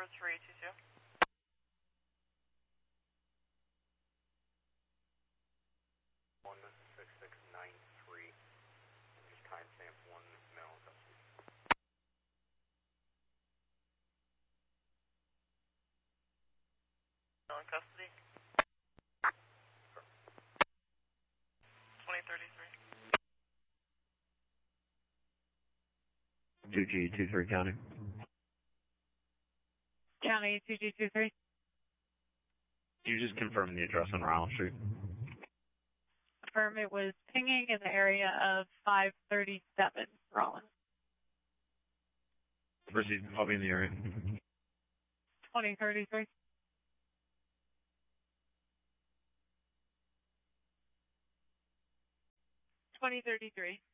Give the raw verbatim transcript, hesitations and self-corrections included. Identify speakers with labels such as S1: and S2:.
S1: four three two two.
S2: one six six nine three. Just timestamp one male custody.
S1: In custody. twenty thirty-three.
S3: two G two three County.
S4: County two G two three.
S3: You just confirm the address on Ryland Street.
S4: Confirm it was pinging in the area of five thirty-seven, Rollins.
S3: Proceed, I'll be in the area.
S4: twenty thirty-three. twenty thirty-three.